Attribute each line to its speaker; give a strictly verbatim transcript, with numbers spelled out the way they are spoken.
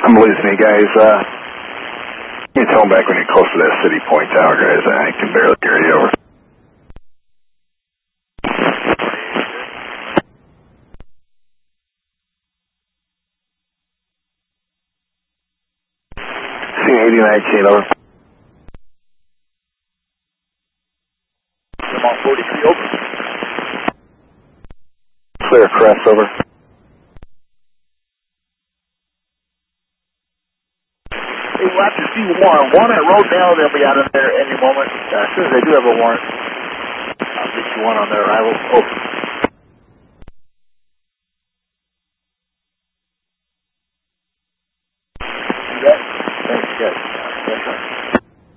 Speaker 1: I'm losing you guys. Uh, you can tell them back when you're close to that City Point tower, guys. I can barely hear you. Over. C eighty nineteen, over.
Speaker 2: I'm on forty-three, over.
Speaker 1: Clear crest, over.
Speaker 2: Hey, we'll have to see one. One at road now, they'll be out of there any moment. Uh, as soon as they do have a warrant, I'll get you one on their arrival. Over.